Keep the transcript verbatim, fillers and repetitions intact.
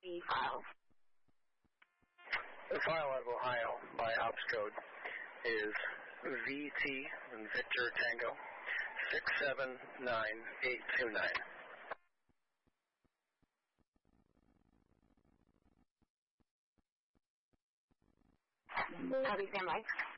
the file. The file out of Ohio by ops code is V T, Victor Tango, six seven nine eight two nine. Copy, stand by.